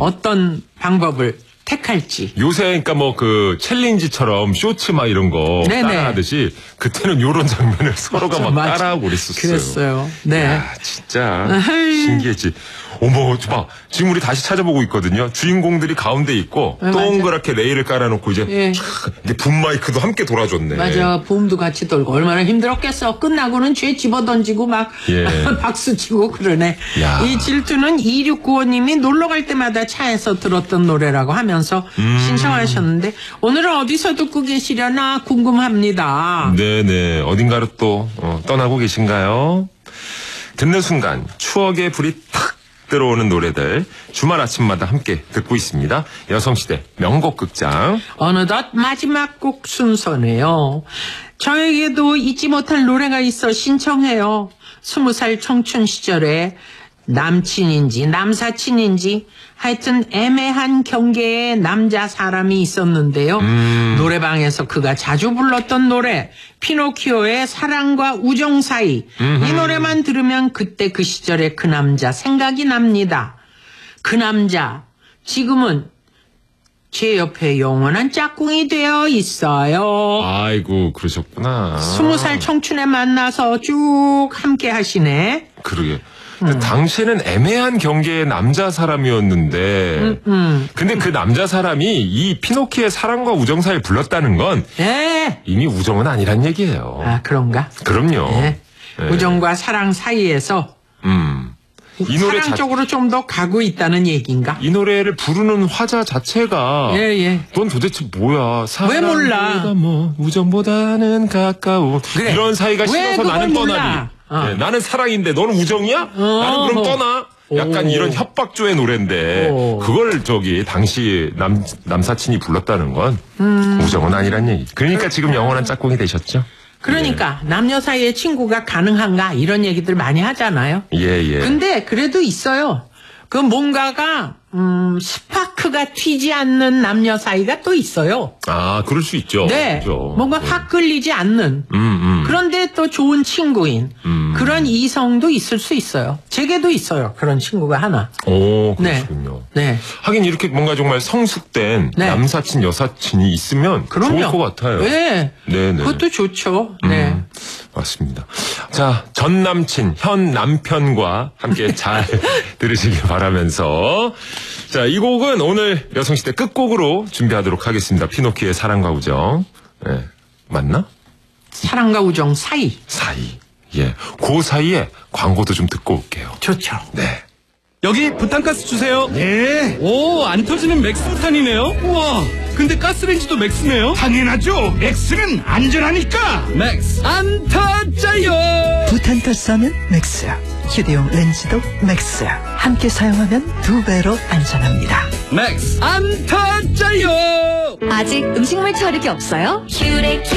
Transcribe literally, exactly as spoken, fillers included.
어떤 방법을 택할지. 요새 그러니까 뭐 그 챌린지처럼 쇼츠 막 이런 거 네네. 따라하듯이 그때는 요런 장면을 서로가 맞아, 막 맞아. 따라하고 그랬었어요. 그랬어요. 네. 야, 진짜 아이. 신기했지. 어머, 봐. 지금 우리 다시 찾아보고 있거든요. 주인공들이 가운데 있고 네, 동그랗게 레일을 깔아놓고 이제 예. 이게 붐 마이크도 함께 돌아줬네. 맞아. 봄도 같이 돌고 얼마나 힘들었겠어. 끝나고는 죄 집어던지고 막 예. 박수 치고 그러네. 야. 이 질투는 이육구오님이 놀러 갈 때마다 차에서 들었던 노래라고 하면서 음. 신청하셨는데 오늘은 어디서 듣고 계시려나 궁금합니다. 네네. 어딘가로 또 어, 떠나고 계신가요? 듣는 순간 추억의 불이 탁 들어오는 노래들 주말 아침마다 함께 듣고 있습니다. 여성시대 명곡 극장. 어느덧 마지막 곡 순서네요. 저에게도 잊지 못할 노래가 있어 신청해요. 스무 살 청춘 시절에 남친인지 남사친인지 하여튼 애매한 경계의 남자 사람이 있었는데요. 음. 노래방에서 그가 자주 불렀던 노래 피노키오의 사랑과 우정 사이. 음흠. 이 노래만 들으면 그때 그 시절의 그 남자 생각이 납니다. 그 남자 지금은 제 옆에 영원한 짝꿍이 되어 있어요. 아이고 그러셨구나. 스무 살 청춘에 만나서 쭉 함께 하시네. 그러게. 음. 당시에는 애매한 경계의 남자 사람이었는데 음, 음. 근데 그 남자 사람이 이 피노키의 사랑과 우정 사이를 불렀다는 건 네. 이미 우정은 아니란 얘기예요. 아 그런가? 그럼요. 네. 네. 우정과 사랑 사이에서 음. 이 노래 사랑 자... 쪽으로 좀 더 가고 있다는 얘기인가? 이 노래를 부르는 화자 자체가 예, 예. 넌 도대체 뭐야? 왜 몰라? 뭐 우정보다는 가까운 그래. 이런 사이가 왜 싫어서 나는 그걸 떠나리. 몰라? 어. 네, 나는 사랑인데 너는 우정이야? 어. 나는 그럼 떠나. 약간 오. 이런 협박조의 노래인데 오. 그걸 저기 당시 남 남사친이 불렀다는 건 음. 우정은 아니란 얘기. 그러니까 지금 영원한 짝꿍이 되셨죠? 그러니까 남녀 사이에 친구가 가능한가 이런 얘기들 많이 하잖아요. 예, 예. 근데 그래도 있어요. 그 뭔가가 음, 스파크가 튀지 않는 남녀 사이가 또 있어요. 아, 그럴 수 있죠. 네. 그렇죠. 뭔가 네. 확 끌리지 않는. 음, 음. 그런데 또 좋은 친구인 음. 그런 이성도 있을 수 있어요. 제게도 있어요. 그런 친구가 하나. 오, 네. 그러시군요. 네. 하긴 이렇게 뭔가 정말 성숙된 네. 남사친, 여사친이 있으면 그럼요. 좋을 것 같아요. 네. 네네. 그것도 좋죠. 네. 음, 맞습니다. 자, 전 남친, 현 남편과 함께 잘 들으시길 바라면서 자, 이 곡은 오늘 여성시대 끝곡으로 준비하도록 하겠습니다. 피노키의 사랑과 우정. 네. 맞나? 사랑과 우정 사이. 사이. 예. 그 사이에 광고도 좀 듣고 올게요. 좋죠. 네. 여기 부탄가스 주세요. 네, 오, 안 터지는 맥스 부탄이네요. 우와, 근데 가스레인지도 맥스네요. 당연하죠. 맥스는 안전하니까. 맥스 안 터져요. 부탄가스하면 맥스야. 휴대용 렌즈도 맥스야. 함께 사용하면 두 배로 안전합니다. 맥스 안 터져요. 아직 음식물 처리기 없어요? 휴레